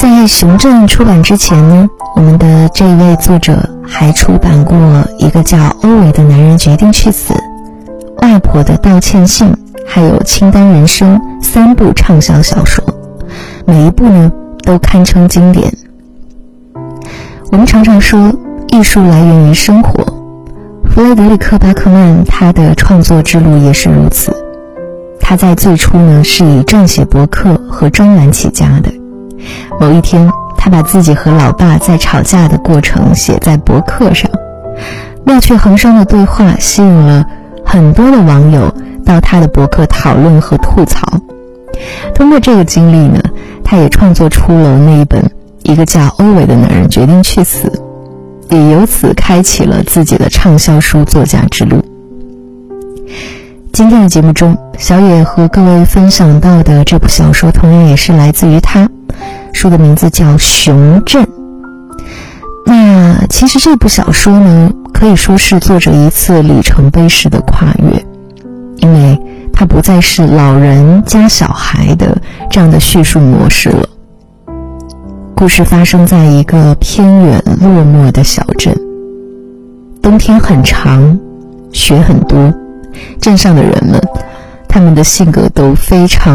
在熊镇出版之前呢，我们的这一位作者还出版过一个叫欧维的男人决定去死、外婆的道歉信，还有清单人生3部畅销小说，每一部呢都堪称经典。我们常常说艺术来源于生活，弗雷德里克·巴克曼他的创作之路也是如此。他在最初呢是以撰写博客和专栏起家的。某一天，他把自己和老爸在吵架的过程写在博客上，妙趣横生的对话吸引了很多的网友到他的博客讨论和吐槽。通过这个经历呢，他也创作出了那一本一个叫欧维的男人决定去死，也由此开启了自己的畅销书作家之路。今天的节目中，小野和各位分享到的这部小说同样也是来自于他，书的名字叫《熊镇》。那其实这部小说呢，可以说是作者一次里程碑式的跨越，因为它不再是老人加小孩的这样的叙述模式了。故事发生在一个偏远落寞的小镇，冬天很长，雪很多，镇上的人们他们的性格都非常